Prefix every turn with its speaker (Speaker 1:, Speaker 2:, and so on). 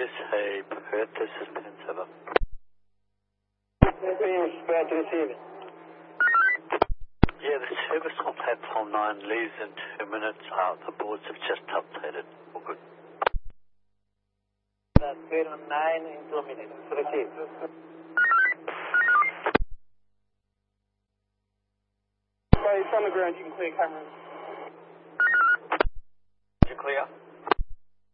Speaker 1: Hey, Perth, this is Penn7.
Speaker 2: Bad to receive it.
Speaker 1: Yeah, the service on platform 9 leaves in 2 minutes. The boards have just updated. All good.
Speaker 2: That's good on 9 in 2 minutes. Receive. It's on the ground. You can clear cameras.
Speaker 1: Is it clear?